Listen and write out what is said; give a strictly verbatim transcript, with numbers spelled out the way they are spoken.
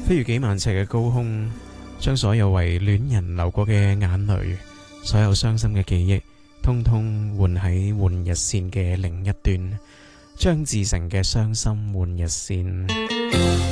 飛越幾萬尺嘅高空，將所有為戀人流過嘅眼淚，所有傷心嘅記憶，通通換喺換日線嘅另一端。張志成嘅傷心換日線。